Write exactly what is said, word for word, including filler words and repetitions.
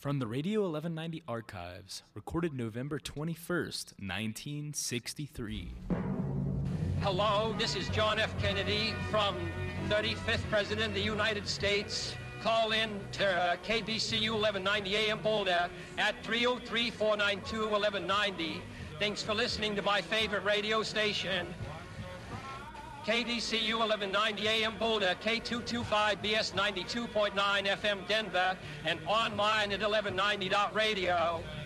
From the Radio eleven ninety archives, recorded November twenty-first, nineteen sixty-three. Hello, this is John F. Kennedy from thirty-fifth President of the United States. Call in to uh, K B C U eleven ninety A M Boulder at three oh three, four nine two, eleven ninety. Thanks for listening to my favorite radio station. K D C U eleven ninety A M Boulder, K two twenty-five B S ninety-two point nine F M Denver, and online at eleven ninety dot radio.